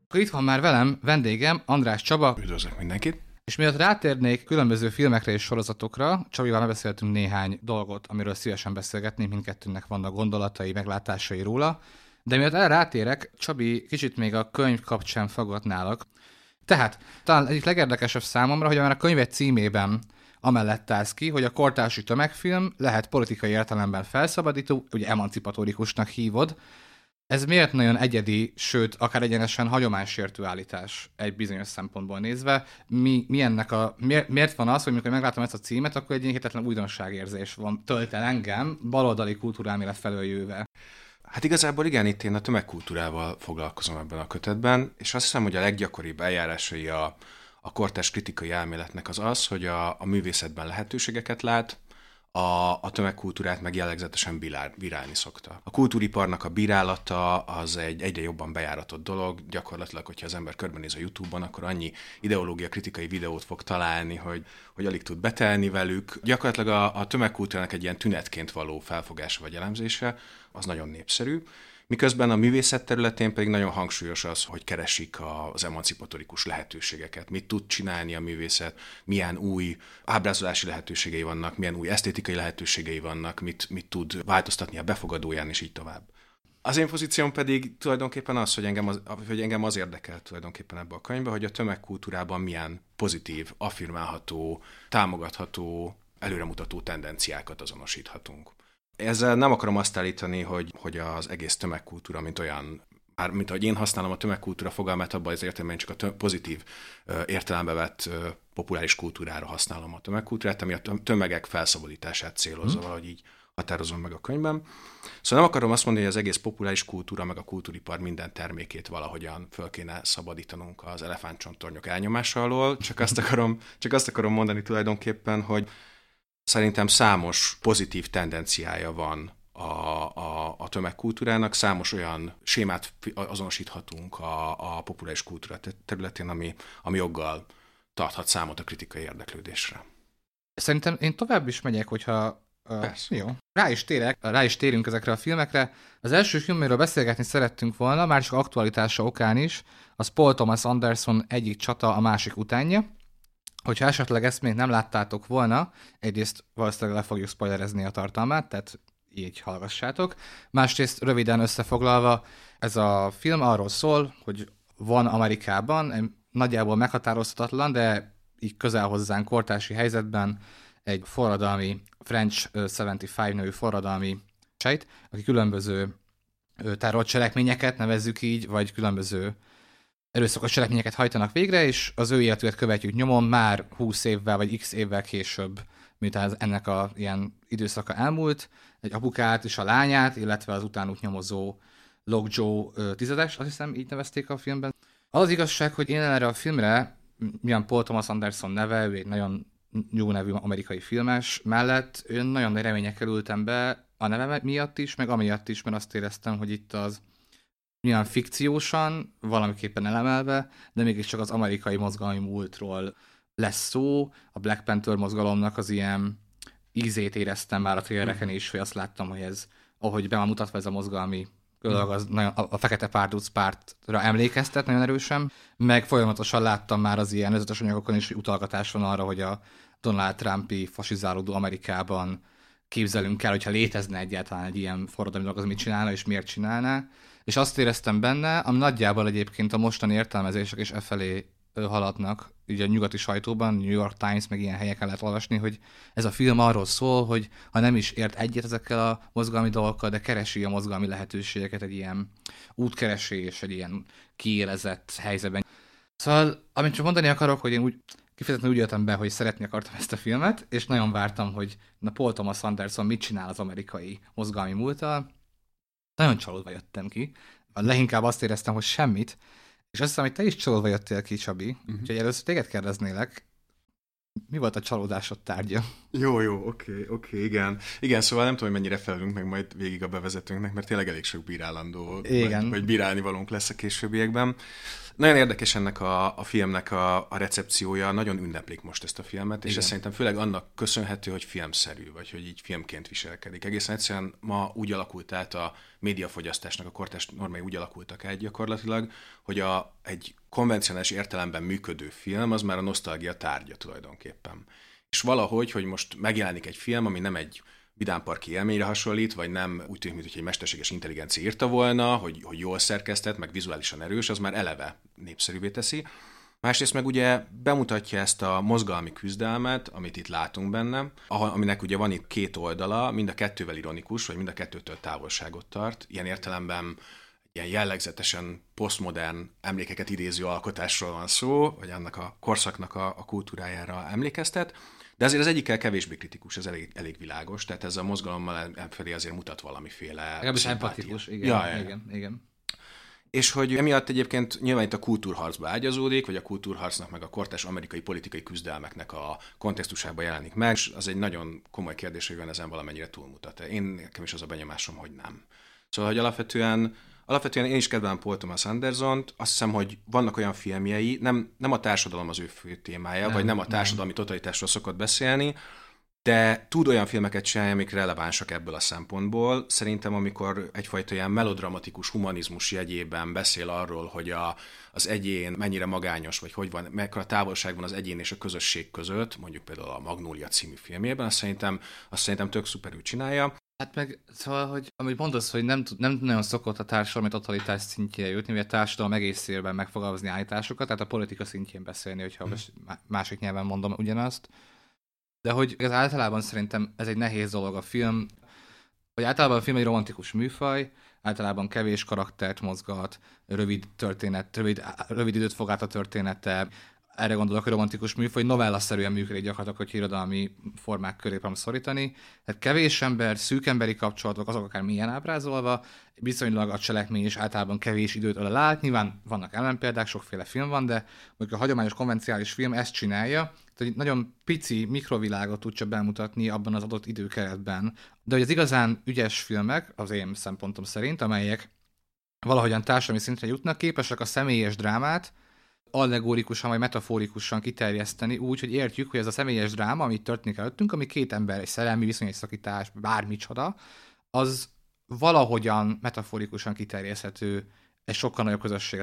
Akkor itt van már velem vendégem, András Csaba. Üdvözlök mindenkit! És miatt rátérnék különböző filmekre és sorozatokra, Csabival megbeszéltünk néhány dolgot, amiről szívesen beszélgetnénk, mindkettőnek vannak gondolatai, meglátásai róla. De miatt erre rátérek, Csabi, kicsit még a könyv kapcsán fogadnálak. Tehát, talán egyik legérdekesebb számomra, hogy már a könyve címében amellett állsz ki, hogy a kortársi tömegfilm lehet politikai értelemben felszabadító, ugye emancipatórikusnak hívod. Ez miért nagyon egyedi, sőt, akár egyenesen hagyománysértő állítás egy bizonyos szempontból nézve? Miért van az, hogy amikor meglátom ezt a címet, akkor egy hihetetlen újdonságérzés van, tölt el engem, baloldali kultúrálmélet felől jöve? Hát igazából igen, itt én a tömegkultúrával foglalkozom ebben a kötetben, és azt hiszem, hogy a leggyakoribb eljárásai a kortárs kritikai elméletnek az, hogy a művészetben lehetőségeket lát, a tömegkultúrát meg jellegzetesen bírálni szokta. A kultúriparnak a bírálata az egy egyre jobban bejáratott dolog, gyakorlatilag, hogyha az ember körbenéz a YouTube-on, akkor annyi ideológia kritikai videót fog találni, hogy alig tud betelni velük. Gyakorlatilag a tömegkultúrának egy ilyen tünetként való felfogása vagy elemzése, az nagyon népszerű. Miközben a művészet területén pedig nagyon hangsúlyos az, hogy keresik az emancipatorikus lehetőségeket. Mit tud csinálni a művészet, milyen új ábrázolási lehetőségei vannak, milyen új esztétikai lehetőségei vannak, mit tud változtatni a befogadóján, és így tovább. Az én pozícióm pedig tulajdonképpen az, hogy engem az érdekel tulajdonképpen ebbe a könyvbe, hogy a tömegkultúrában milyen pozitív, affirmálható, támogatható, előremutató tendenciákat azonosíthatunk. Ezzel nem akarom azt állítani, hogy az egész tömegkultúra, mint ahogy én használom a tömegkultúra fogalmát, abban az értelemben csak a pozitív értelembe vett populáris kultúrára használom a tömegkultúrát, ami a tömegek felszabadítását célozza, valahogy így határozom meg a könyvben. Szóval nem akarom azt mondani, hogy az egész populáris kultúra, meg a kultúripar minden termékét valahogyan föl kéne szabadítanunk az elefántcsontornyok elnyomása alól, csak azt akarom mondani tulajdonképpen, hogy szerintem számos pozitív tendenciája van a tömegkultúrának, számos olyan sémát azonosíthatunk a populáris kultúra területén, ami joggal tarthat számot a kritikai érdeklődésre. Szerintem én tovább is megyek, hogyha jó. Rá is térünk ezekre a filmekre. Az első film, amiről beszélgetni szerettünk volna, már csak aktualitása okán is, az Paul Thomas Anderson Egyik csata a másik utánja. Hogyha esetleg ezt még nem láttátok volna, egyrészt valószínűleg le fogjuk spoilerezni a tartalmát, tehát így hallgassátok. Másrészt röviden összefoglalva, ez a film arról szól, hogy van Amerikában, nagyjából meghatározhatatlan, de így közel hozzánk kortársi helyzetben egy forradalmi, French 75 nevű forradalmi sejt, aki különböző terrorcselekményeket, nevezzük így, vagy különböző erőszakos cselekményeket hajtanak végre, és az ő életüket követjük nyomon már 20 évvel vagy x évvel később, miután ennek a ilyen időszaka elmúlt, egy apukát és a lányát, illetve az utánuk nyomozó Log Joe tizedes, azt hiszem így nevezték a filmben. Az igazság, hogy én erre a filmre, milyen Paul Thomas Anderson neve, ő egy nagyon jó nevű amerikai filmes mellett, én nagyon nagy reményekkel ültem be a neve miatt is, meg amiatt is, mert azt éreztem, hogy itt az milyen fikciósan, valamiképpen elemelve, de mégiscsak az amerikai mozgalmi múltról lesz szó. A Black Panther mozgalomnak az ilyen ízét éreztem már a trailereken is, hogy azt láttam, hogy ez, ahogy be van mutatva ez a mozgalmi dolog, az nagyon, a Fekete Párduc pártra emlékeztet nagyon erősen, meg folyamatosan láttam már az ilyen előzetes anyagokon is, hogy utalgatás van arra, hogy a Donald Trumpi fasizálódó Amerikában képzelünk el, hogyha létezne egyáltalán egy ilyen forradalmi dolog, az mit csinálna és miért csinálná. És azt éreztem benne, ami nagyjából egyébként a mostani értelmezések is efelé haladnak, ugye a nyugati sajtóban, New York Times, meg ilyen helyeken lehet olvasni, hogy ez a film arról szól, hogy ha nem is ért egyet ezekkel a mozgalmi dolgokkal, de keresi a mozgalmi lehetőségeket egy ilyen útkeresés, egy ilyen kiélezett helyzetben. Szóval, amit csak mondani akarok, hogy én kifejezetten úgy jöttem be, hogy szeretni akartam ezt a filmet, és nagyon vártam, hogy Paul Thomas Anderson mit csinál az amerikai mozgalmi múlttal. Nagyon csalódva jöttem ki. Leginkább azt éreztem, hogy semmit. És azt hiszem, hogy te is csalódva jöttél ki, Csabi. Úgyhogy először téged kérdeznélek. Mi volt a csalódásod tárgya? Jó, oké, igen. Igen, szóval nem tudom, hogy mennyire felülünk meg majd végig a bevezetőnknek, mert tényleg elég sok bírálandó, vagy bírálni valónk lesz a későbbiekben. Nagyon érdekes ennek a filmnek a recepciója, nagyon ünneplik most ezt a filmet, és ez szerintem főleg annak köszönhető, hogy filmszerű, vagy hogy így filmként viselkedik. Egészen egyszerűen ma úgy alakult át a médiafogyasztásnak, a kortárs normái úgy alakultak át gyakorlatilag, hogy egy konvencionális értelemben működő film, az már a nosztalgia tárgya tulajdonképpen. És valahogy, hogy most megjelenik egy film, ami nem egy vidámparki élményre hasonlít, vagy nem úgy tűnik, mintha egy mesterséges intelligencia írta volna, hogy jól szerkesztett, meg vizuálisan erős, az már eleve népszerűvé teszi. Másrészt meg ugye bemutatja ezt a mozgalmi küzdelmet, amit itt látunk benne, aminek ugye van itt két oldala, mind a kettővel ironikus, vagy mind a kettőtől távolságot tart. Ilyen értelemben ilyen jellegzetesen posztmodern emlékeket idéző alkotásról van szó, vagy annak a korszaknak a kultúrájára emlékeztet. De azért az egyikkel kevésbé kritikus, ez elég világos, tehát ez a mozgalommal elfelé azért mutat valamiféle... Legalábbis empatikus, igen. És hogy emiatt egyébként nyilván itt a kultúrharcba ágyazódik, vagy a kultúrharcnak meg a kortárs amerikai politikai küzdelmeknek a kontextusában jelenik meg, és az egy nagyon komoly kérdés, hogy van ezen valamennyire túlmutat. Nekem is az a benyomásom, hogy nem. Szóval, hogy alapvetően én is kedvelem Paul Thomas Andersont, azt hiszem, hogy vannak olyan filmjei, nem a társadalom az ő fő témája, vagy nem a társadalmi totalitásról szokott beszélni, de tud olyan filmeket csinálni, amik relevánsak ebből a szempontból. Szerintem, amikor egyfajta ilyen melodramatikus humanizmus jegyében beszél arról, hogy az egyén mennyire magányos, vagy hogy van, mekkora távolság van az egyén és a közösség között, mondjuk például a Magnólia című filmjében, azt szerintem tök szuperül csinálja. Hát meg, szóval, hogy amit mondasz, hogy nem nagyon szokott a társadalmi totalitás szintjére jutni, vagy a társadalom egészében megfogalmazni állításokat, tehát a politika szintjén beszélni, hogyha másik nyelven mondom ugyanazt. De hogy ez általában szerintem ez egy nehéz dolog a film, hogy általában a film egy romantikus műfaj, általában kevés karaktert mozgat, rövid időt fog át a története, erre gondolok, hogy romantikus műfaj, novellaszerűen működik gyakorlatilag, hogy irodalmi formák köré próbálom szorítani. Tehát kevés ember, szűk emberi kapcsolatok, azok akár milyen ábrázolva, viszonylag a cselekmény is általában kevés időt ölel át. Nyilván vannak ellenpéldák, sokféle film van, de mondjuk a hagyományos konvenciális film ezt csinálja, hogy nagyon pici mikrovilágot tud csak bemutatni abban az adott időkeretben. De hogy az igazán ügyes filmek, az én szempontom szerint, amelyek valahogyan társadalmi szintre jutnak, képesek a személyes drámát allegorikusan vagy metaforikusan kiterjeszteni úgy, hogy értjük, hogy ez a személyes dráma, amit történik előttünk, ami két ember, egy szerelmi viszony, egy szakítás, bármicsoda, az valahogyan metaforikusan kiterjeszthető egy sokkal nagyobb közösségre.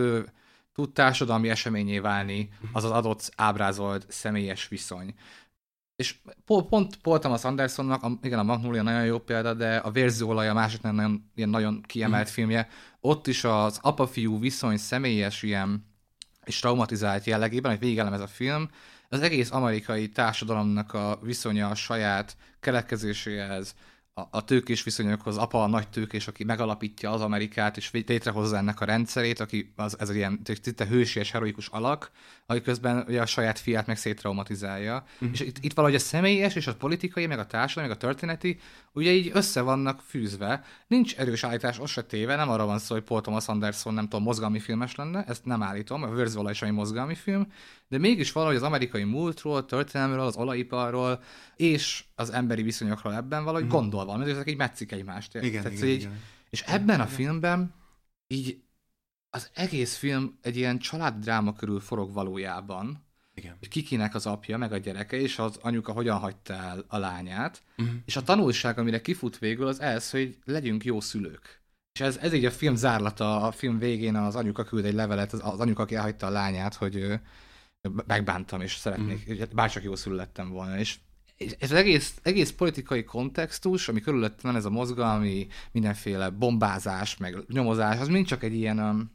Tud társadalmi eseményé válni az adott ábrázolt személyes viszony. És pont Paul Thomas Andersonnak, igen, a Magnólia nagyon jó példa, de a Vérzőolaj a másik nagyon kiemelt filmje, ott is az apa-fiú viszony személyes ilyen és traumatizált jellegében, hogy végelem ez a film, az egész amerikai társadalomnak a viszonya a saját keletkezéséhez, a tőkés viszonyokhoz, apa a nagy tőkés, aki megalapítja az Amerikát, és létrehozza ennek a rendszerét, aki ez egy ilyen hősies, heroikus alak, aki közben ugye a saját fiát meg széttraumatizálja. És itt valahogy a személyes, és a politikai, meg a társadalmi, meg a történeti, ugye így össze vannak fűzve. Nincs erős állítás, az se téve, nem arra van szó, hogy Paul Thomas Anderson, nem tudom, mozgalmi filmes lenne, ezt nem állítom, a Vérzőolaj is egy mozgalmi film, de mégis valahogy az amerikai múltról, történelmről, az olajiparról, és az emberi viszonyokról ebben valahogy gondol valamit, ezek így metszik egymást. Igen. És ebben a filmben így az egész film egy ilyen családdráma körül forog valójában, hogy kikinek az apja, meg a gyereke, és az anyuka hogyan hagyta el a lányát, és a tanulság, amire kifut végül, az ez, hogy legyünk jó szülők. És ez így a film zárlata, a film végén az anyuka küld egy levelet, az anyuka, aki elhagyta a lányát, hogy megbántam, és szeretnék, bárcsak jó szülő lettem volna. És ez az egész politikai kontextus, ami körülöttem van, ez a mozgalmi, mindenféle bombázás, meg nyomozás, az mind csak egy ilyen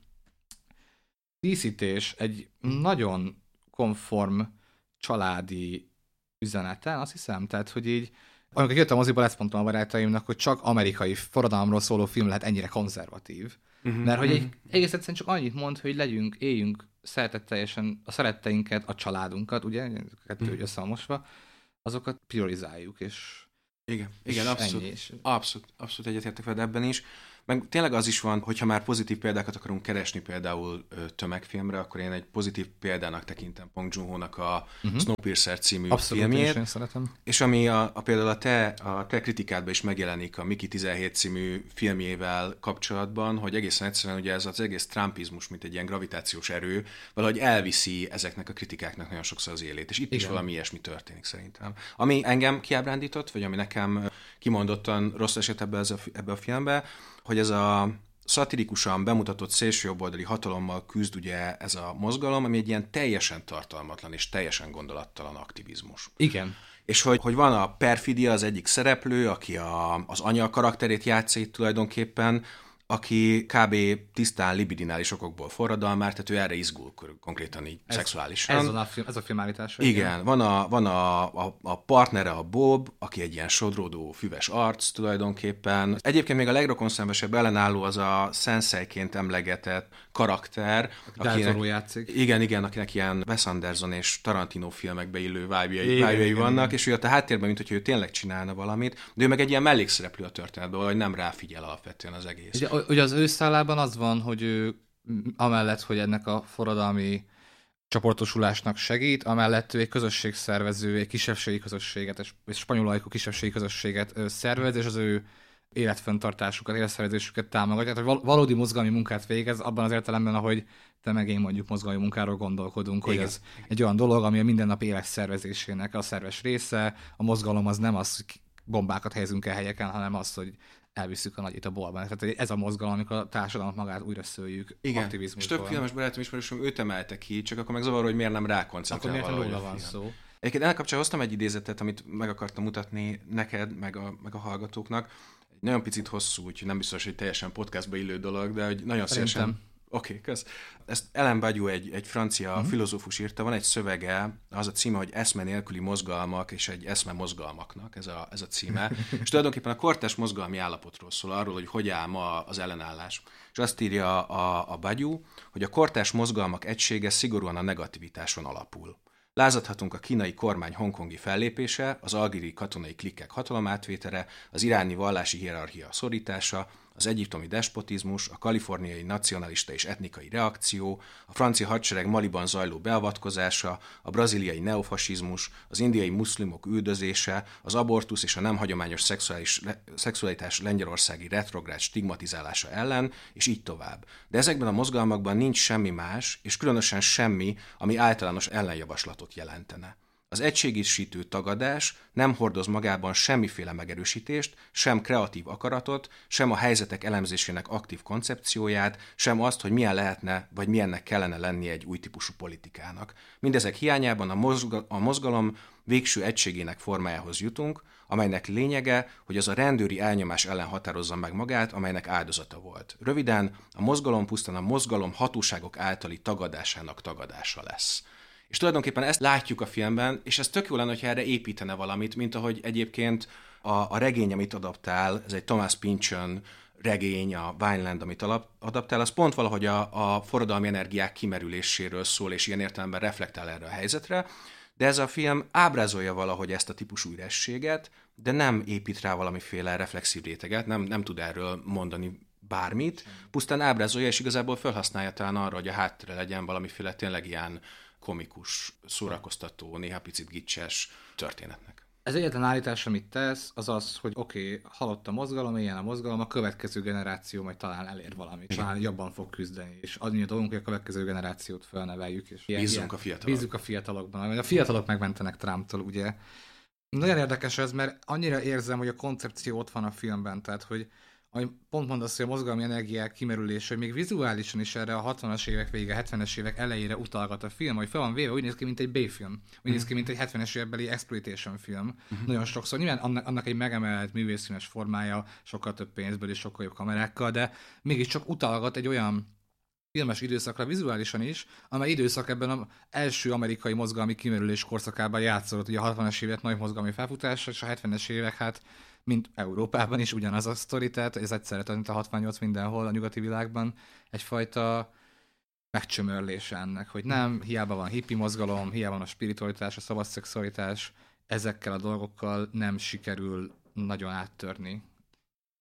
díszítés, egy nagyon konform családi üzeneten, azt hiszem. Tehát, hogy így, amikor jöttem a moziból, ezt mondtam a barátaimnak, hogy csak amerikai forradalomról szóló film lehet ennyire konzervatív. Mert hogy egész egyszerűen csak annyit mond, hogy éljünk szeretetteljesen a szeretteinket, a családunkat, ugye, kettő összehamosva, azokat priorizáljuk, és igen, abszolút egyetértek veled ebben is. Meg tényleg az is van, hogyha már pozitív példákat akarunk keresni például tömegfilmre, akkor én egy pozitív példának tekintem Bong Joon-ho-nak a Snowpiercer című filmjét. Én szeretem. És ami például a te kritikádban is megjelenik a Mickey 17 című filmjével kapcsolatban, hogy egészen egyszerűen ugye ez az egész trumpizmus, mint egy ilyen gravitációs erő, valahogy elviszi ezeknek a kritikáknak nagyon sokszor az élét. És itt is valami ilyesmi történik szerintem. Ami engem kiábrándított, vagy ami nekem kimondottan rossz eset ebbe a filmbe, hogy ez a szatirikusan bemutatott szélsőjobboldali hatalommal küzd ugye ez a mozgalom, ami egy ilyen teljesen tartalmatlan és teljesen gondolattalan aktivizmus. Igen. És hogy van a Perfidia, az egyik szereplő, aki az anya karakterét játszik tulajdonképpen, aki kb. Tisztán libidinális okokból forradalmár, tehát ő erre izgul konkrétan így szexuálisan. Ez a film állítása. Igen, van a partnere a Bob, aki egy ilyen sodródó, füves arc tulajdonképpen. Egyébként még a legrokonszenvesebb ellenálló az a Senseiként emlegetett karakter. Del játszik. Igen, akinek ilyen Wes Anderson és Tarantino filmekbe illő vibe-jai vannak, és ő a háttérben, mint hogyha ő tényleg csinálna valamit, de ő meg egy ilyen mellékszereplő a történetben, vagy nem ráfigyel alapvetően az egész. Ugye az ő szállában az van, hogy ő amellett, hogy ennek a forradalmi csoportosulásnak segít, amellett ő egy közösségszervező, egy kisebbségi közösséget, egy spanyolajkú kisebbségi közösséget szervez, és az ő életfenntartásukat, életszervezésüket támogatja. Tehát valódi mozgalmi munkát végez, abban az értelemben, ahogy te meg én mondjuk mozgalmi munkáról gondolkodunk, hogy ez egy olyan dolog, ami a mindennapi élet szervezésének a szerves része. A mozgalom az nem az, hogy bombákat helyezünk el helyeken, hanem az, hogy elviszük a nagyit a bolban. Tehát ez a mozgalom, amikor a társadalmat magát újra szőjük aktivizmusból. És több filmes barátom ismerősöm őt emelte ki, csak akkor meg zavaró, hogy miért nem rákoncentrál valahogy a van szó. Egyébként ennek kapcsán hoztam egy idézetet, amit meg akartam mutatni neked, meg a hallgatóknak. Egy nagyon picit hosszú, úgyhogy nem biztos, hogy teljesen podcastba illő dolog, de hogy nagyon szívesen... Oké, kösz. Ezt Alain Badiou, egy francia filozófus írta, van egy szövege, az a címe, hogy Eszme nélküli mozgalmak és egy eszme mozgalmaknak, ez a címe. És tulajdonképpen a kortárs mozgalmi állapotról szól, arról, hogy áll ma az ellenállás. És azt írja a Badiou, hogy a kortárs mozgalmak egysége szigorúan a negativitáson alapul. Lázadhatunk a kínai kormány hongkongi fellépése, az algéri katonai klikkek hatalomátvétele, az iráni vallási hierarchia szorítása, az egyiptomi despotizmus, a kaliforniai nacionalista és etnikai reakció, a francia hadsereg Maliban zajló beavatkozása, a braziliai neofasizmus, az indiai muszlimok üldözése, az abortusz és a nem hagyományos szexualitás lengyelországi retrográd stigmatizálása ellen, és így tovább. De ezekben a mozgalmakban nincs semmi más, és különösen semmi, ami általános ellenjavaslatot jelentene. Az egységesítő tagadás nem hordoz magában semmiféle megerősítést, sem kreatív akaratot, sem a helyzetek elemzésének aktív koncepcióját, sem azt, hogy milyen lehetne, vagy milyennek kellene lennie egy új típusú politikának. Mindezek hiányában a mozgalom végső egységének formájához jutunk, amelynek lényege, hogy az a rendőri elnyomás ellen határozza meg magát, amelynek áldozata volt. Röviden, a mozgalom pusztán a mozgalom hatóságok általi tagadásának tagadása lesz. És tulajdonképpen ezt látjuk a filmben, és ez tök jó lenne, hogyha erre építene valamit, mint ahogy egyébként a regény, amit adaptál, ez egy Thomas Pynchon regény, a Vineland, amit adaptál, az pont valahogy a forradalmi energiák kimerüléséről szól, és ilyen értelemben reflektál erre a helyzetre, de ez a film ábrázolja valahogy ezt a típusú ürességet, de nem épít rá valamiféle reflexív réteget, nem tud erről mondani bármit, pusztán ábrázolja, és igazából felhasználja talán arra, hogy a háttere legyen valamiféle tényleg ilyen komikus, szórakoztató, néha picit gicses történetnek. Ez egyetlen állítás, amit tesz, az az, hogy oké, halott a mozgalom, ilyen a mozgalom, a következő generáció majd talán elér valamit, talán jobban fog küzdeni, és annyi a dolgunk, hogy a következő generációt felneveljük. És bízzunk a fiatalokban. A fiatalok megmentenek Trumptól, ugye. Nagyon érdekes ez, mert annyira érzem, hogy a koncepció ott van a filmben, tehát hogy ami pont mondasz, hogy a mozgalmi energiák kimerülése, hogy még vizuálisan is erre a 60-as évek vége, 70-es évek elejére utalgat a film, hogy fel van véve, úgy néz ki, mint egy B-film, úgy néz ki, mint egy 70-es évekbeli exploitation film. Nagyon sokszor. Nyilván annak egy megemelt művészfilmes formája, sokkal több pénzből és sokkal jobb kamerákkal, de mégiscsak utalgat egy olyan filmes időszakra vizuálisan is, amely időszak ebben az első amerikai mozgalmi kimerülés korszakában játszódott, ugye a 60-as évek nagy mozgalmi felfutása, és a 70-es évek hát mint Európában is ugyanaz a sztori, tehát ez egyszerre történt a 68 mindenhol a nyugati világban, egyfajta megcsömörlése ennek, hogy nem, hiába van hippi mozgalom, hiába van a spiritualitás, a szabad szexualitás, ezekkel a dolgokkal nem sikerül nagyon áttörni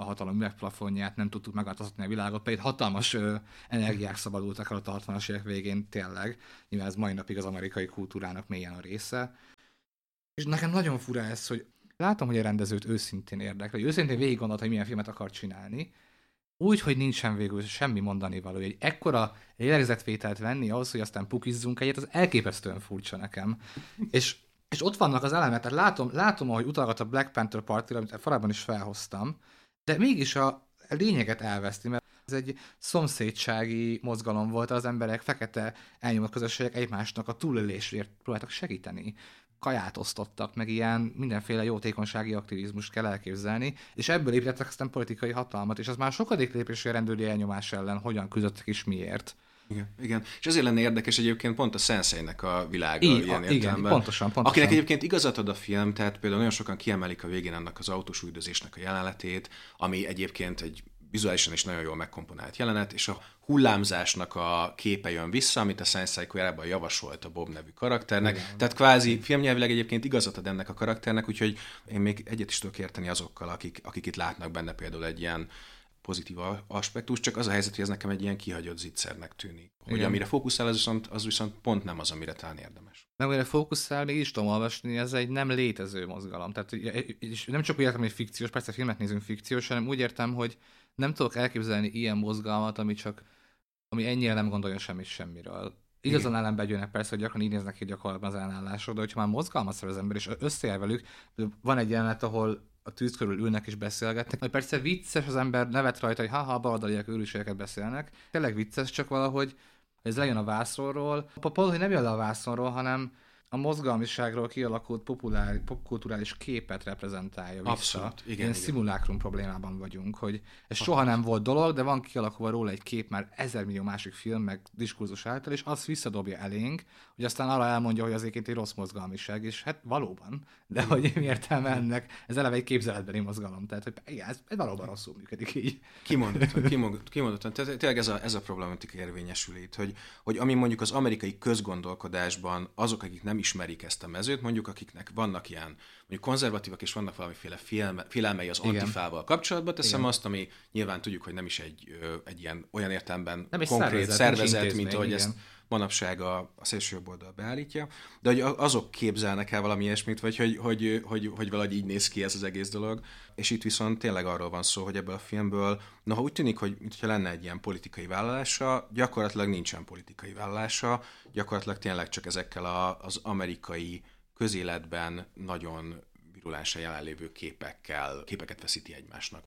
a hatalom üvegplafonját, nem tudtuk megváltoztatni a világot, pedig hatalmas energiák szabadultak el a 60-as évek végén tényleg. Nyilván ez mai napig az amerikai kultúrának mélyen a része. És nekem nagyon fura ez, hogy látom, hogy a rendezőt őszintén érdekel, hogy őszintén végig gondolta, hogy milyen filmet akar csinálni, úgy, hogy nincsen végül semmi mondani való. Egy ekkora lélegzetvételt venni ahhoz, hogy aztán pukizzunk egyet, az elképesztően furcsa nekem. És ott vannak az elemek, tehát látom, ahogy utalgat a Black Panther Party-ra, amit korábban is felhoztam, de mégis a lényeget elveszti, mert ez egy szomszédsági mozgalom volt, az emberek fekete elnyomott közösségek egymásnak a túlélésért próbáltak segíteni. Kaját osztottak, meg ilyen mindenféle jótékonysági aktivizmust kell elképzelni, és ebből építettek aztán politikai hatalmat, és az már sokadik lépés, hogy a rendőri elnyomás ellen hogyan küzdöttek és miért. Igen. És azért lenne érdekes egyébként pont a Senseinek a világa ilyen értelemben. Pontosan. Akinek egyébként igazat ad a film, tehát például nagyon sokan kiemelik a végén annak az autós üldözésnek a jelenetét, ami egyébként egy vizuálisan is nagyon jól megkomponált jelenet, és a hullámzásnak a képe jön vissza, amit a Sensei korábban javasolt a Bob nevű karakternek. Igen. Tehát kvázi filmnyelvileg egyébként igazat ad ennek a karakternek, úgyhogy én még egyet is tudok érteni azokkal, akik itt látnak benne például egy ilyen pozitív aspektus, csak az a helyzet, hogy ez nekem egy ilyen kihagyott zicsernek tűnik. Igen. Hogy amire fókuszál, az viszont pont nem az, amire talán érdemes. Nem, amire fókuszál, még is tudom olvasni, ez egy nem létező mozgalom. Tehát és nem csak úgy értem, hogy fikciós, persze filmet nézünk fikciós, hanem úgy értem, hogy nem tudok elképzelni ilyen mozgalmat, ami ennyire nem gondoljon semmit semmiről. Igazán ellenbe jönnek persze, hogy gyakran így néznek ki gyakorlatban az ellenállások, de hogyha már mozgalmat szervez az ember, és összejár velük, van egy jelenet, ahol a tűz körül ülnek és beszélgetnek, hogy persze vicces, az ember nevet rajta, hogy ha baloldaliak őrültségeket beszélnek. Tényleg vicces, csak valahogy ez lejön a vászonról. Hogy nem jön le a vászonról, hanem a mozgalmiságról kialakult popkulturális képet reprezentálja vissza. Abszolút, igen. Ilyen szimulákrum problémában vagyunk, hogy ez soha nem volt dolog, de van kialakulva róla egy kép már 1000 millió másik film, meg diskurzus által, és azt visszadobja elénk, hogy aztán arra elmondja, hogy az egyébként egy rossz mozgalmiság, és hát valóban, de hogy mi értelme ennek, ez eleve egy képzeletbeli mozgalom, tehát hogy igen, ez valóban rosszul működik így. Kimondottan. Tényleg ez a problematika érvényesül itt, hogy ami mondjuk az amerikai közgondolkodásban azok, akik nem ismerik ezt a mezőt, mondjuk akiknek vannak ilyen, mondjuk konzervatívak, és vannak valamiféle félelmei az antifával kapcsolatban, teszem azt, ami nyilván tudjuk, hogy nem is egy ilyen olyan értelemben nem konkrét szervezet, mint ahogy ezt manapság a szélsőjobb oldal beállítja, de hogy azok képzelnek el valami ilyesmit, vagy hogy valahogy így néz ki ez az egész dolog, és itt viszont tényleg arról van szó, hogy ebből a filmből, noha úgy tűnik, hogy mintha lenne egy ilyen politikai vállalása, gyakorlatilag nincsen politikai vállalása, gyakorlatilag tényleg csak ezekkel az amerikai közéletben nagyon virulánsan jelenlévő képeket veszíti egymásnak.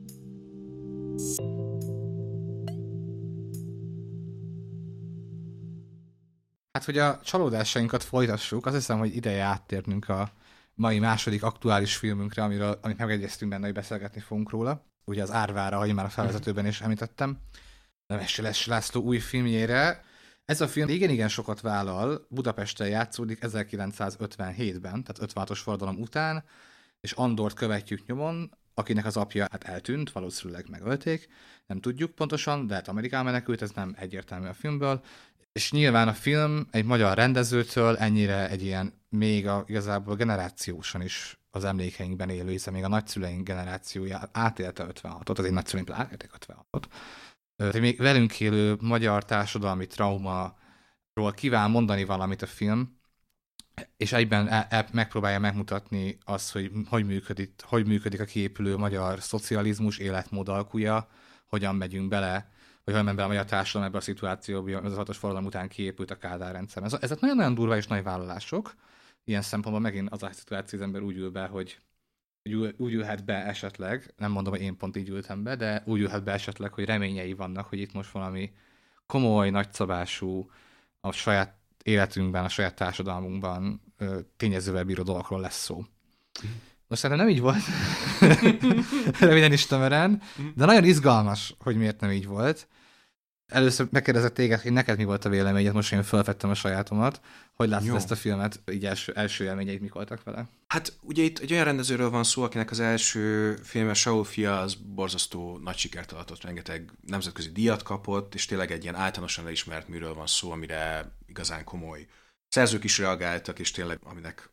Hát, hogy a csalódásainkat folytassuk, azt hiszem, hogy ideje áttérnünk a mai második aktuális filmünkre, amit megegyeztünk benne, hogy beszélgetni fogunk róla. Ugye az Árvára, ahogy már a felvezetőben is említettem. Nemes László új filmjére. Ez a film igen sokat vállal, Budapesten játszódik 1957-ben, tehát 56-os forradalom után, és Andort követjük nyomon, akinek az apja eltűnt, valószínűleg megölték, nem tudjuk pontosan, de hát Amerikában menekült, ez nem egyértelmű a filmből. És nyilván a film egy magyar rendezőtől ennyire egy ilyen még igazából generációsan is az emlékeinkben élő, hiszen még a nagyszüleink generációja átélte 56-ot, az én nagyszüleim átélték 56-ot. Még velünk élő magyar társadalmi traumáról kíván mondani valamit a film, és egyben megpróbálja megmutatni azt, hogy működik a kiépülő magyar szocializmus életmód alkúja, hogyan megyünk bele, hogy hogyan ment be a magyar társadalom ebbe a szituációba, az 6-os forradalom után kiépült a Kádár rendszer. Ezek nagyon-nagyon durva és nagy vállalások. Ilyen szempontból megint az a szituáció, az ember úgy ül be, hogy úgy ülhet be esetleg, nem mondom, hogy én pont így ültem be, de úgy ülhet be esetleg, hogy reményei vannak, hogy itt most valami komoly, nagyszabású, a saját életünkben, a saját társadalmunkban tényezővel bíró dolgokról lesz szó. Most szerintem nem így volt, röviden is tömören, de nagyon izgalmas, hogy miért nem így volt. Először megkérdezett téged, hogy neked mi volt a véleményed, most én felvettem a sajátomat. Hogy látod ezt a filmet, így első élményeid mik voltak vele? Hát ugye itt egy olyan rendezőről van szó, akinek az első filme, Saul fia, az borzasztó nagy sikert adott, rengeteg nemzetközi díjat kapott, és tényleg egy ilyen általánosan elismert műről van szó, amire igazán komoly szerzők is reagáltak, és tényleg aminek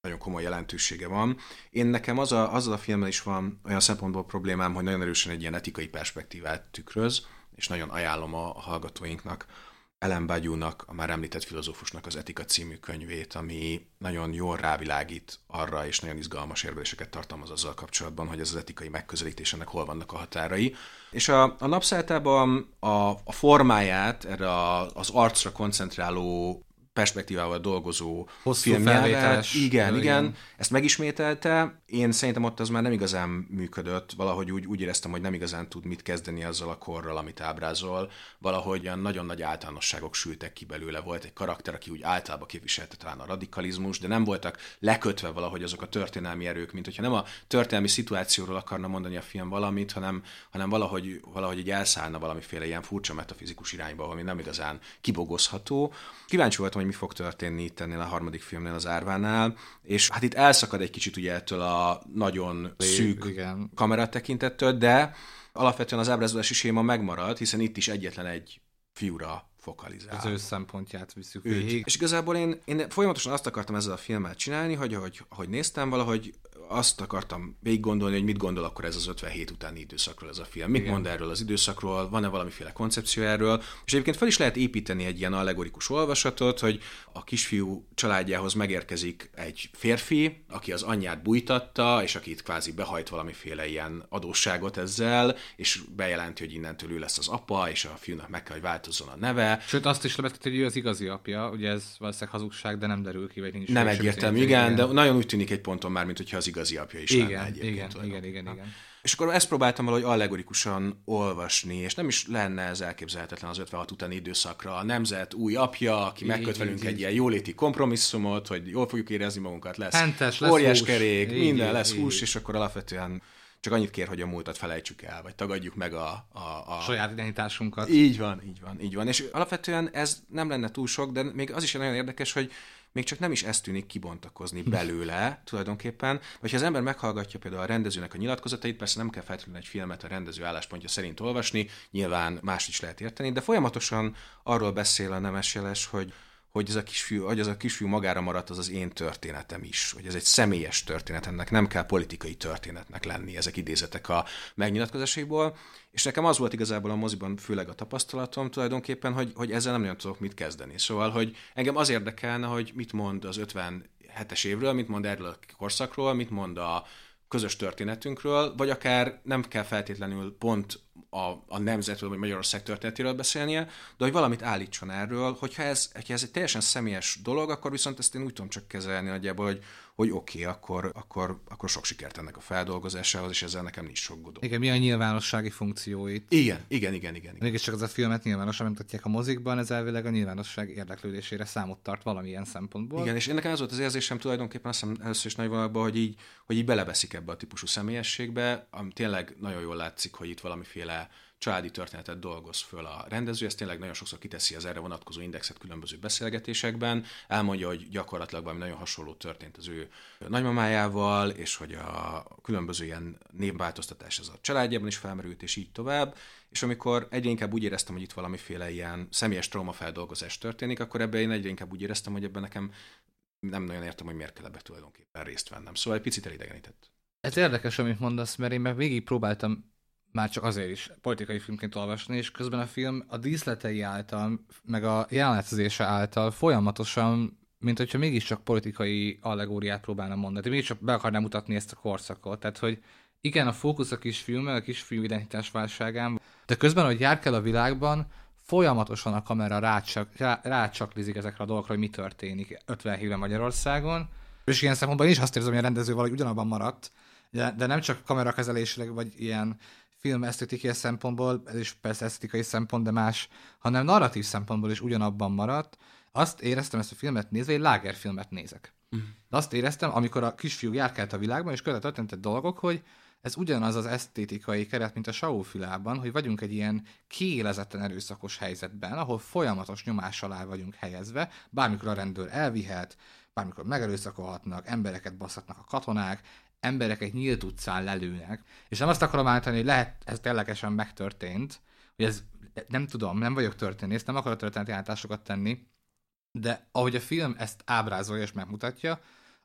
nagyon komoly jelentősége van. Nekem azzal a filmmel is van olyan szempontból problémám, hogy nagyon erősen egy ilyen etikai perspektívát tükröz, és nagyon ajánlom a hallgatóinknak Ellen Badiounak, a már említett filozófusnak az Etika című könyvét, ami nagyon jól rávilágít arra, és nagyon izgalmas érveléseket tartalmaz azzal kapcsolatban, hogy ez az etikai megközelítésének hol vannak a határai. És a napszálltában a formáját erre az arcra koncentráló perspektívával dolgozó filmnyelvet. Igen, ezt megismételte. Én szerintem ott az már nem igazán működött, valahogy úgy éreztem, hogy nem igazán tud mit kezdeni azzal a korral, amit ábrázol. Valahogy olyan nagyon nagy általánosságok sültek ki belőle. Volt egy karakter, aki úgy általában képviselte talán a radikalizmus, de nem voltak lekötve valahogy azok a történelmi erők, mint hogyha nem a történelmi szituációról akarna mondani a film valamit, hanem valahogy így elszállna valamiféle ilyen furcsa metafizikus irányba, ami nem igazán kibogozható. Kíváncsi voltam, hogy mi fog történni itt ennél a harmadik filmnél, az Árvánál, és hát itt elszakad egy kicsit ugye ettől a nagyon szűk kameratekintettől, de alapvetően az ábrázolási séma megmarad, hiszen itt is egyetlen egy fiúra fokalizál. Az ő szempontját visszük végig. És igazából én folyamatosan azt akartam ezzel a filmmel csinálni, hogy ahogy néztem, valahogy azt akartam végig gondolni, hogy mit gondol akkor ez az 57 utáni időszakról ez a film. Mit mond erről az időszakról, van-e valamiféle koncepció erről, és egyébként fel is lehet építeni egy ilyen allegorikus olvasatot, hogy a kisfiú családjához megérkezik egy férfi, aki az anyját bújtatta, és akit kvázi behajt valamiféle ilyen adósságot ezzel, és bejelenti, hogy innentől ő lesz az apa, és a fiúnak meg kell, hogy változzon a neve. Sőt, azt is lebetett, hogy ő az igazi apja, ugye ez valószínűleg hazugság, de nem derül ki, vagy nincs. Nem egyértelmű, igen, de nagyon úgy tűnik egy ponton már, mint hogyha az igazi apja is lenne egyébként. Igen. És akkor ezt próbáltam valahogy allegorikusan olvasni, és nem is lenne ez elképzelhetetlen az 56 utáni időszakra. A nemzet új apja, aki megköt velünk egy ilyen jóléti kompromisszumot, hogy jól fogjuk érezni magunkat, lesz óriás kerék, minden lesz hús, és akkor alapvetően csak annyit kér, hogy a múltat felejtsük el, vagy tagadjuk meg a saját identitásunkat. Így van. És alapvetően ez nem lenne túl sok, de még az is nagyon érdekes, hogy még csak nem is ez tűnik kibontakozni belőle tulajdonképpen, vagy ha az ember meghallgatja például a rendezőnek a nyilatkozatait, persze nem kell feltétlenül egy filmet a rendező álláspontja szerint olvasni, nyilván más is lehet érteni, de folyamatosan arról beszél a Nemes Jeles, hogy ez a kisfiú magára maradt, az én történetem is, hogy ez egy személyes történet, ennek nem kell politikai történetnek lenni, ezek idézetek a megnyilatkozásaiból, és nekem az volt igazából a moziban főleg a tapasztalatom tulajdonképpen, hogy ezzel nem nagyon tudok mit kezdeni. Szóval, hogy engem az érdekelne, hogy mit mond az 57-es évről, mit mond erről a korszakról, mit mond a közös történetünkről, vagy akár nem kell feltétlenül pont a nemzetről, vagy Magyarország történetéről beszélnie, de hogy valamit állítson erről, hogyha ez egy teljesen személyes dolog, akkor viszont ezt én úgy tudom csak kezelni nagyjából, hogy oké, akkor sok sikert ennek a feldolgozásához, és ezzel nekem nincs sok godó. Igen, mi a nyilvánossági funkcióit? Igen. Mégiscsak az a filmet nyilvánosan bemutatják a mozikban, ez elvileg a nyilvánosság érdeklődésére számot tart valamilyen szempontból. Igen, és nekem az volt az érzésem tulajdonképpen, azt hiszem először is nagy vonalban, hogy így beleveszik ebbe a típusú személyességbe, ami tényleg nagyon jól látszik, hogy itt valamiféle családi történetet dolgoz föl a rendező, ezt tényleg nagyon sokszor kiteszi az erre vonatkozó indexet különböző beszélgetésekben, elmondja, hogy gyakorlatilag valami nagyon hasonló történt az ő nagymamájával, és hogy a különböző ilyen névváltoztatás az a családjában is felmerült, és így tovább, és amikor egyre inkább úgy éreztem, hogy itt valamiféle ilyen személyes traumafeldolgozás történik, akkor ebben én egyre inkább úgy éreztem, hogy ebben nekem nem nagyon értem, hogy miért kell ebbe tulajdonképpen részt vennem. Szóval egy picit elidegenített. Ez érdekes, amit mondasz, mert én meg végig próbáltam már csak azért is politikai filmként olvasni, és közben a film a díszletei által, meg a jelenetezése által folyamatosan, mint hogyha mégiscsak politikai allegóriát próbálna mondani. Mégiscsak be akarnám mutatni ezt a korszakot. Tehát, hogy igen, a fókusz a kisfiú, meg a kisfiú identitásválságán, de közben, hogy jár kell a világban, folyamatosan a kamera rácsaklizik ezekre a dolgokra, hogy mi történik 57-ben Magyarországon. És ilyen szempontból én is azt érzem, hogy a rendező valahogy ugyanabban maradt, de nem csak kamerakezelésileg, vagy ilyen film esztetikai szempontból, ez is persze esztetikai szempont, de más, hanem narratív szempontból is ugyanabban maradt. Azt éreztem ezt a filmet nézve, egy lágerfilmet nézek. De azt éreztem, amikor a kisfiú járkált a világban, és közben történtek dolgok, hogy ez ugyanaz az esztétikai keret, mint a Saul-filában, hogy vagyunk egy ilyen kiélezetten erőszakos helyzetben, ahol folyamatos nyomás alá vagyunk helyezve, bármikor a rendőr elvihet, bármikor megerőszakolhatnak, embereket baszhatnak a katonák, embereket nyílt utcán lelőnek, és nem azt akarom állítani, hogy lehet, ez ténylegesen megtörtént, hogy ez, nem tudom, nem vagyok történész, nem akarok történeti állításokat tenni, de ahogy a film ezt ábrázolja és megmutatja,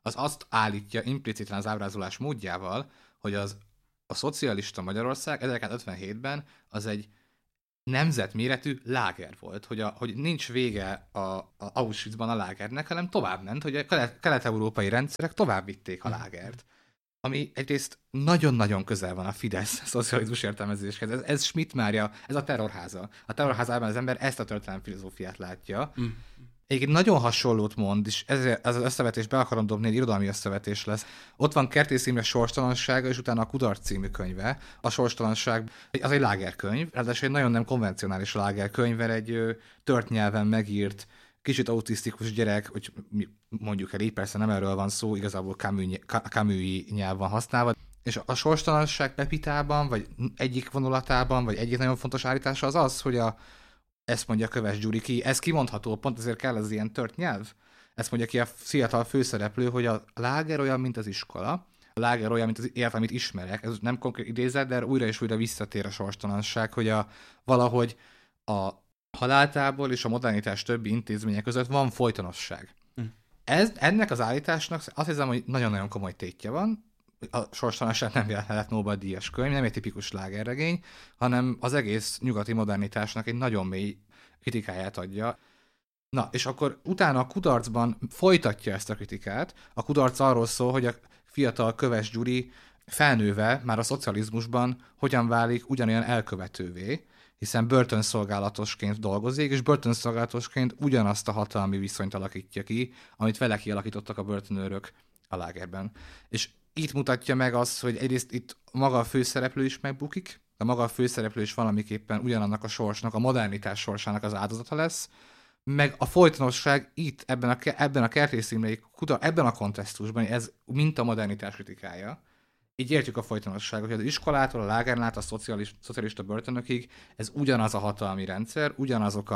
az azt állítja impliciten az ábrázolás módjával, hogy a szocialista Magyarország 1957-ben az egy nemzetméretű láger volt, hogy nincs vége a Auschwitzban a lágernek, hanem tovább ment, hogy a kelet-európai rendszerek tovább vitték a lágert. Ami egyrészt nagyon-nagyon közel van a Fidesz szocializmus értelmezéshez. Ez Schmidt Mária, ez a terrorháza. A terrorházában az ember ezt a történelmi filozófiát látja. Egyébként nagyon hasonlót mond, és ez az összevetés be akarom dobni, egy irodalmi összevetés lesz. Ott van Kertész Imre Sorstalansága, és utána a Kudarc című könyve. A Sorstalanság az egy lágerkönyv, ráadásul egy nagyon nem konvencionális lágerkönyv, mert egy tört nyelven megírt, kicsit autisztikus gyerek, hogy mondjuk el így, persze nem erről van szó, igazából Camus-i nyelv van használva, és a sorstalanság Pepitában, vagy egyik vonulatában, vagy egyik nagyon fontos állítása az, hogy ezt mondja Köves Gyuri ki, ez kimondható, pont ezért kell az ilyen tört nyelv. Ezt mondja ki a fiatal főszereplő, hogy a láger olyan, mint az iskola, a láger olyan, mint az élet, amit ismerek. Ez nem konkrét idézet, de újra és újra visszatér a sorstalanság, hogy valahogy a haláltábor és a modernitás többi intézmények között van folytonosság. Ennek az állításnak azt hiszem, hogy nagyon-nagyon komoly tétje van. A sorstalanság nem lett Nobel-díjas könyv, nem egy tipikus slágerregény, hanem az egész nyugati modernitásnak egy nagyon mély kritikáját adja. Na, és akkor utána a Kudarcban folytatja ezt a kritikát. A Kudarc arról szól, hogy a fiatal Köves Gyuri felnőve már a szocializmusban hogyan válik ugyanolyan elkövetővé, hiszen börtönszolgálatosként dolgozik, és börtönszolgálatosként ugyanazt a hatalmi viszonyt alakítja ki, amit vele kialakítottak a börtönőrök a lágerben. És itt mutatja meg azt, hogy egyrészt itt maga a főszereplő is megbukik, de maga a főszereplő is valamiképpen ugyanannak a sorsnak, a modernitás sorsának az áldozata lesz, meg a folytonosság itt, ebben a Kertész Imrei ebben a kontextusban, ez mint a modernitás kritikája. Így értjük a folytonosságot, hogy az iskolától, a lágern át a szocialista börtönökig ez ugyanaz a hatalmi rendszer, ugyanazok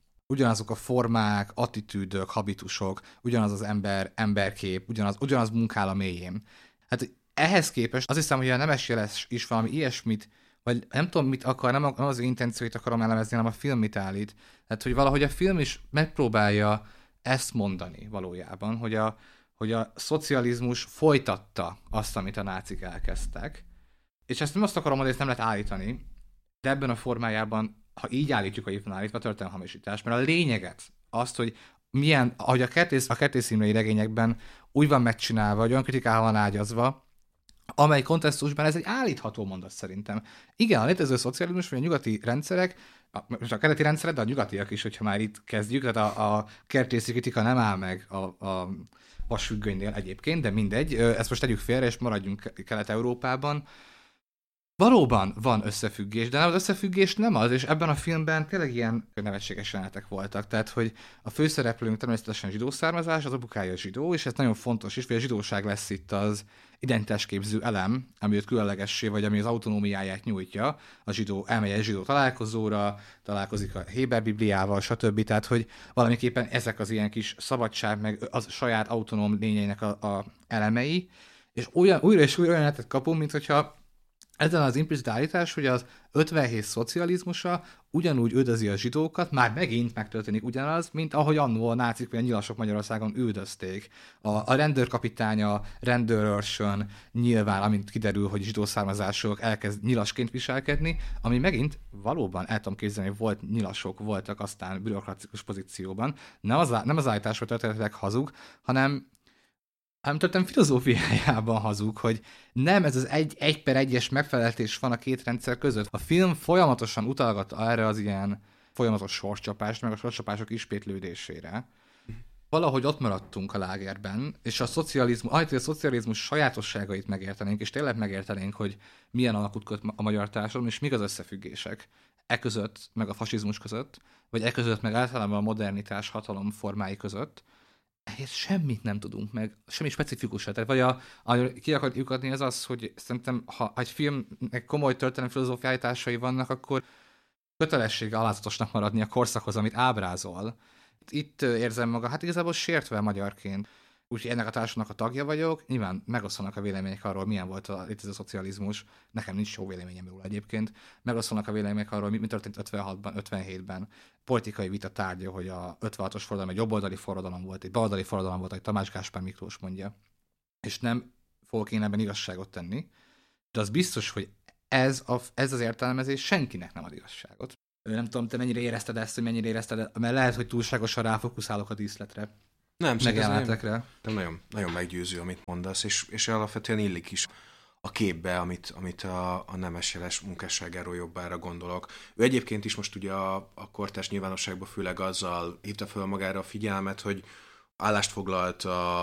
a formák, attitűdök, habitusok, ugyanaz az emberkép, ugyanaz munkál a mélyén. Hát ehhez képest azt hiszem, hogy a Nemes Jeles is valami ilyesmit, vagy nem tudom mit akar, nem az intencióit akarom elemezni, hanem a film mit állít. Tehát, hogy valahogy a film is megpróbálja ezt mondani valójában, hogy a szocializmus folytatta azt, amit a nácik elkezdtek. És ezt nem azt akarom mondani, ezt nem lehet állítani, de ebben a formájában, ha így állítjuk, hogy itt van állítva, történelmi hamisítás, mert a lényeget, azt, hogy ahogy a Kertész Imrei regényekben úgy van megcsinálva, hogy olyan kritikával van ágyazva, amely kontextusban ez egy állítható mondat szerintem. Igen, a létező szocializmus, vagy a nyugati rendszerek, most a keleti rendszerek, de a nyugatiak is, hogyha már itt kezdjük, tehát a kertészi kritika nem áll meg a vasfüggönynél egyébként, de mindegy, ezt most tegyük félre, és maradjunk Kelet-Európában. Valóban van összefüggés, de az összefüggés nem az, és ebben a filmben tényleg ilyen nevetséges jelenetek voltak. Tehát, hogy a főszereplőnk természetesen zsidó származás, az apukája zsidó, és ez nagyon fontos is, hogy a zsidóság lesz itt az identitásképző elem, ami őt különlegessé, vagy ami az autonómiáját nyújtja. A zsidó elmegy egy zsidó találkozóra, találkozik a Héber Bibliával, stb. Tehát, hogy valamiképpen ezek az ilyen kis szabadság, meg az saját autonóm lényeinek a elemei, és újra és újra jelenetet kapunk, mint hogyha ezen az implicit állítás, hogy az 57 szocializmusa ugyanúgy üldözi a zsidókat, már megint megtörténik ugyanaz, mint ahogy annó a nácik vagy a nyilasok Magyarországon üldözték. A rendőrkapitánya, rendőrőrsön nyilván, amint kiderül, hogy zsidó származások elkezd nyilasként viselkedni, ami megint valóban el tudom képzelni, hogy volt nyilasok, voltak aztán bürokratikus pozícióban. Nem az állítás, hogy történetileg hazug, hanem történet filozófiájában hazug, hogy nem ez az egy per egyes megfelelés van a két rendszer között. A film folyamatosan utalgat erre az ilyen folyamatos sorscsapást, meg a sorscsapások ismétlődésére. Valahogy ott maradtunk a lágerben, és a szocializmus sajátosságait megértenénk, és tényleg megértenénk, hogy milyen alakut köt a magyar társadalom, és mik az összefüggések között, meg a fasizmus között, vagy között, meg általában a modernitás hatalom formái között, ehhez semmit nem tudunk meg, semmi specifikusat. Tehát vagy ki akarjuk lyukadni, ez az, hogy szerintem, ha egy filmnek komoly történelmi filozófiai állításai vannak, akkor kötelessége alázatosnak maradni a korszakhoz, amit ábrázol. Itt érzem magam, hát igazából sértve magyarként. Úgyhogy ennek a társadalomnak a tagja vagyok, nyilván megosztanak a vélemények arról, milyen volt a létező szocializmus, nekem nincs jó véleményem róla egyébként, megosztanak a vélemények arról, mi történt 56-ban, 57-ben, politikai vita tárgya, hogy a 56-os forradalom egy jobboldali forradalom volt, egy baloldali forradalom volt, ahogy Tamás Gáspár Miklós mondja. és nem fogok én ebben igazságot tenni, de az biztos, hogy ez az értelmezés senkinek nem ad igazságot. Nem tudom, te mennyire érezted ezt, hogy mennyire érezted, mert lehet, hogy túlságosan ráfokuszálok a díszletre. Nem, megjelenetekre. Nem nagyon, nagyon meggyőző, amit mondasz, és alapvetően illik is a képbe, amit a nemesjeles munkásságáról jobbára gondolok. Ő egyébként is most ugye a kortárs nyilvánosságban főleg azzal hívta fel magára a figyelmet, hogy állást foglalt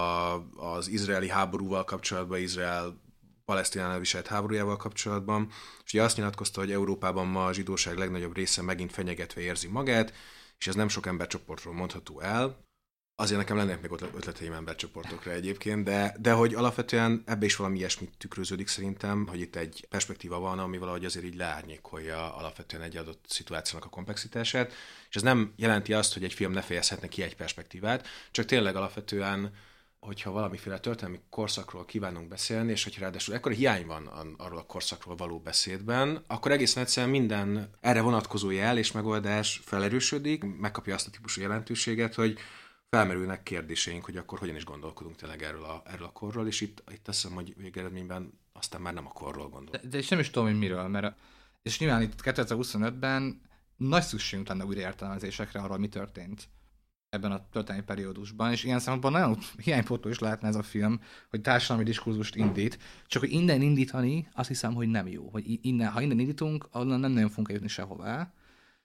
az izraeli háborúval kapcsolatban, Izrael Palesztinánál viselt háborújával kapcsolatban, és ugye azt nyilatkozta, hogy Európában ma a zsidóság legnagyobb része megint fenyegetve érzi magát, és ez nem sok embercsoportról mondható el. Azért nekem lennének még ötleteim embercsoportokra egyébként, de hogy alapvetően ebbe is valami ilyesmit tükröződik szerintem, hogy itt egy perspektíva van, ami valahogy azért így leárnyékolja alapvetően egy adott szituációnak a komplexitását, és ez nem jelenti azt, hogy egy film ne fejezhetne ki egy perspektívát, csak tényleg alapvetően, hogyha valamiféle történelmi korszakról kívánunk beszélni, és hogyha ráadásul ekkora hiány van arról a korszakról való beszédben, akkor egészen egyszerűen minden erre vonatkozó jel és megoldás felerősödik, megkapja azt a típusú jelentőséget, hogy felmerülnek kérdéseink, hogy akkor hogyan is gondolkodunk tényleg erről a korról, és itt azt hiszem, hogy végeredményben aztán már nem a korról gondolunk. De és nem is tudom, hogy miről, mert és nyilván itt 2025-ben nagy szükségünk lenne újraértelmezésekre arról, mi történt ebben a történelmi periódusban, és ilyen szempontból nagyon hiánypótló is lehetne ez a film, hogy társadalmi diskurzust indít, csak hogy innen indítani, azt hiszem, hogy nem jó. Hogy ha innen indítunk, onnan nem nagyon fogunk jutni sehová.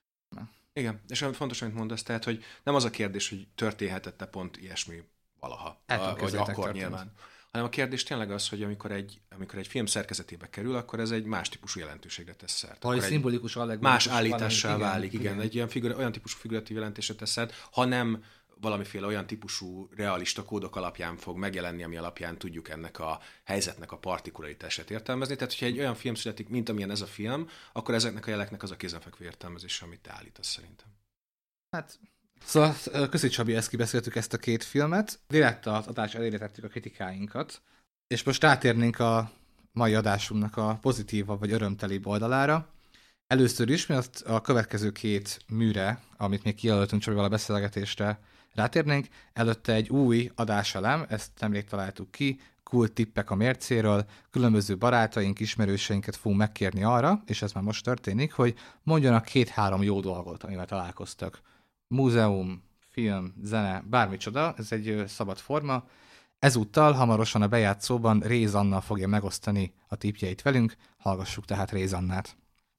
Igen, és olyan fontos, amit mondasz, tehát, hogy nem az a kérdés, hogy történhetett-e pont ilyesmi valaha, vagy akkor nyilván, hanem a kérdés tényleg az, hogy amikor egy film szerkezetébe kerül, akkor ez egy más típusú jelentőségre tesz szert. Vagy szimbolikus, más állítással válik, igen, egy olyan típusú figuratív jelentésre tesz szert, ha nem valamiféle olyan típusú realista kódok alapján fog megjelenni, ami alapján tudjuk ennek a helyzetnek a partikularitását értelmezni. Tehát, hogyha egy olyan film születik, mint amilyen ez a film, akkor ezeknek a jeleknek az a kézenfekvő értelmezése, amit te állítasz szerintem. Hát, szóval köszi Csabi, ezt kibeszéltük ezt a két filmet. Direkt az adás elére tettük a kritikáinkat, és most rátérnénk a mai adásunknak a pozitívabb vagy örömtelibb oldalára. Először is, mert a következő két műre, amit még kijelöltünk Csabival a beszélgetésre, rátérnénk. Előtte egy új adáselem, ezt nemrég találtuk ki, cool tippek a mércéről, különböző barátaink, ismerőseinket fogunk megkérni arra, és ez már most történik, hogy mondjanak 2-3 jó dolgot, amivel találkoztak. Múzeum, film, zene, bármicsoda, ez egy szabad forma. Ezúttal hamarosan a bejátszóban Réz Anna fogja megosztani a tippjeit velünk, hallgassuk tehát Réz Annát.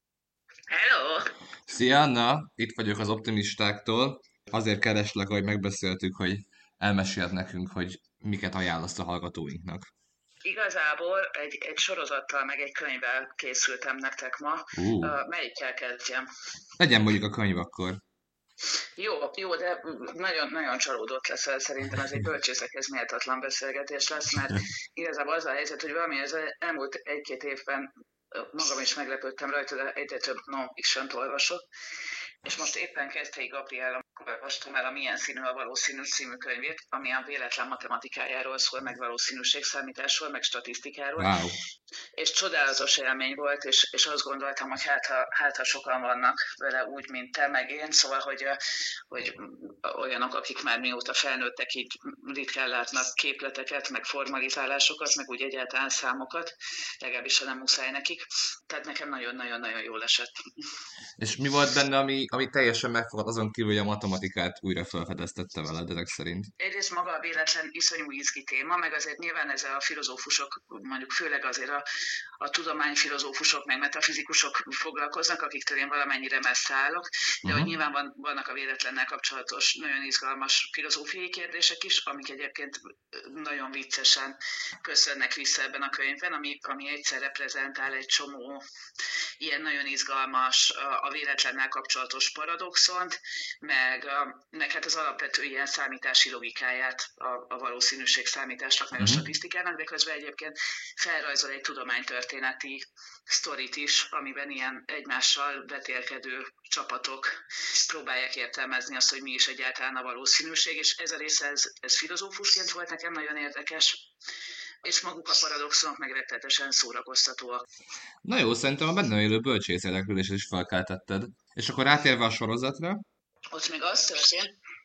Hello! Szia Anna, itt vagyok az optimistáktól. Azért kereslek, hogy megbeszéltük, hogy elmeséld nekünk, hogy miket ajánlasz a hallgatóinknak. Igazából egy sorozattal meg egy könyvvel készültem nektek ma. Melyikkel kezdjem? Legyen mondjuk a könyv akkor. Jó, de nagyon csalódott leszel, szerintem ez egy bölcsészekhez méltatlan beszélgetés lesz, mert igazából az a helyzet, hogy valami az elmúlt 1-2 évben magam is meglepődtem rajta, de egyre több non-fiction-t olvasok. És most éppen Keszthelyi Gabriella olvastam el a Milyen színű a valószínű című könyvét, ami a véletlen matematikájáról szól, meg valószínűségszámításról, meg statisztikáról. Wow. És csodálatos élmény volt, és azt gondoltam, hogy hát ha sokan vannak vele úgy, mint te, meg én, szóval, hogy olyanok, akik már mióta felnőttek, így ritkán látnak képleteket, meg formalizálásokat, meg úgy egyáltalán számokat, legalábbis ha nem muszáj nekik. Tehát nekem nagyon-nagyon-nagyon jól esett. És mi volt benne, ami teljesen megfogad, azon kívül, hogy a matematikát újra felfedeztette veled ezek szerint? Egyrészt maga a véletlen iszonyú izgi téma, meg azért nyilván ezzel a filozófusok, mondjuk főleg azért a tudományfilozófusok, meg metafizikusok foglalkoznak, akiktől én valamennyire messze állok, de hogy nyilván vannak a véletlennel kapcsolatos nagyon izgalmas filozófiai kérdések is, amik egyébként nagyon viccesen köszönnek vissza ebben a könyvben, ami egyszer reprezentál egy csomó ilyen nagyon izgalmas a véletlennel kapcsolatos paradoxont, meg hát az alapvető ilyen számítási logikáját a valószínűség számításnak, meg a statisztikának, de közben egyébként felrajzol egy tudománytörténeti sztorit is, amiben ilyen egymással vetélkedő csapatok próbálják értelmezni azt, hogy mi is egyáltalán a valószínűség, és ez a része, ez filozófusként volt nekem nagyon érdekes, és maguk a paradoxonok meg rettenetesen szórakoztatóak. Na jó, szerintem a benne élő bölcsész érdeklődést is felkeltetted. És akkor rátérve a sorozatra? Ott még az történt,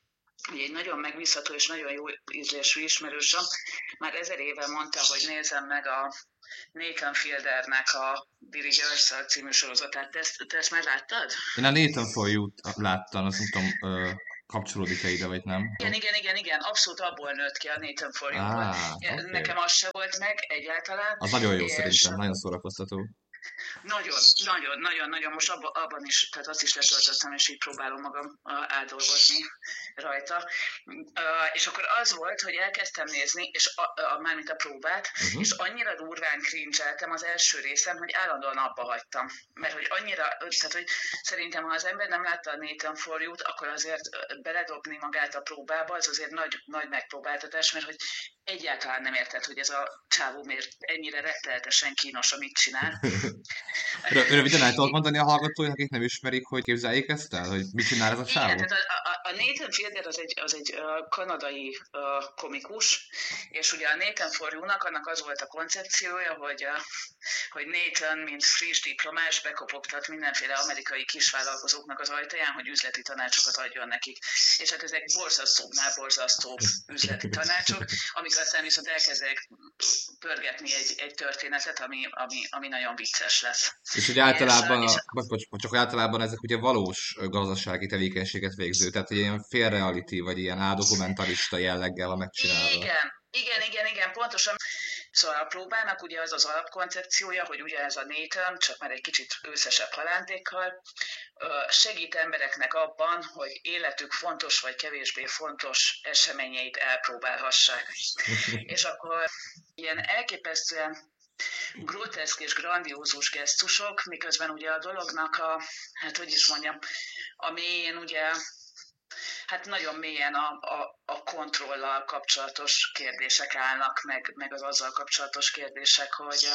egy nagyon megbízható és nagyon jó ízlésű ismerősöm már 1000 éve mondta, hogy nézem meg a Nathan Fieldernek a Billy Earth című sorozatát. Te ezt már láttad? Én a Nathan For You-t láttam, azt nem tudom, kapcsolódik-e ide, vagy nem? Igen, abszolút abból nőtt ki a Nathan For You-ból. Okay. Nekem az se volt meg egyáltalán. Az nagyon jó szerintem, nagyon szórakoztató. Nagyon, most abban is, tehát azt is letöltöttem, és így próbálom magam átdolgozni rajta. És akkor az volt, hogy elkezdtem nézni, és mármint a próbát, és annyira durván cringe-eltem az első részem, hogy állandóan abba hagytam. Mert hogy annyira, tehát hogy szerintem, ha az ember nem látta a Nathan For You-t, akkor azért beledobni magát a próbába, az azért nagy megpróbáltatás, mert hogy egyáltalán nem érted, hogy ez a csávó miért ennyire rettenetesen kínos, amit csinál. Röviden el tudod mondani a hallgatóinak, akik nem ismerik, hogy képzeljék ezt el? Hogy mit csinál ez a csávó? Igen, tehát a Nathan Fielder az egy kanadai komikus, és ugye a Nathan For You-nak annak az volt a koncepciója, hogy Nathan, mint friss diplomás, bekopogtat mindenféle amerikai kisvállalkozóknak az ajtaján, hogy üzleti tanácsokat adjon nekik. És hát ezek borzasztó üzleti tanácsok, amik aztán viszont elkezdek pörgetni egy történetet, ami nagyon vicces lesz. És hogy általában, csak általában ezek ugye valós gazdasági tevékenységet végző, tehát ilyen félreality, vagy ilyen áldokumentalista jelleggel van megcsinálva. Igen, pontosan. Szóval a próbának ugye az az alapkoncepciója, hogy ugye ez a Nathan, csak már egy kicsit őszesebb halántékkal, segít embereknek abban, hogy életük fontos vagy kevésbé fontos eseményeit elpróbálhassák. És akkor ilyen elképesztően groteszk és grandiózus gesztusok, miközben ugye a dolognak a mélyén ugye, hát nagyon mélyen a kontrollal kapcsolatos kérdések állnak, meg az azzal kapcsolatos kérdések,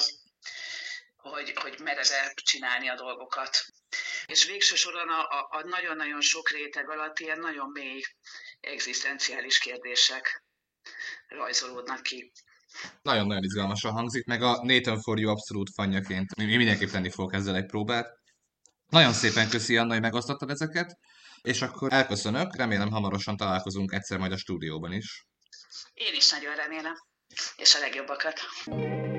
hogy mered-e csinálni a dolgokat. És végső soron a nagyon-nagyon sok réteg alatt ilyen nagyon mély egzisztenciális kérdések rajzolódnak ki. Nagyon-nagyon izgalmasan hangzik, meg a Nathan For You abszolút fanjaként mi mindenképp tenni fogok ezzel egy próbát. Nagyon szépen köszi, Anna, hogy megosztottad ezeket, és akkor elköszönök, remélem hamarosan találkozunk egyszer majd a stúdióban is. Én is nagyon remélem, és a legjobbakat.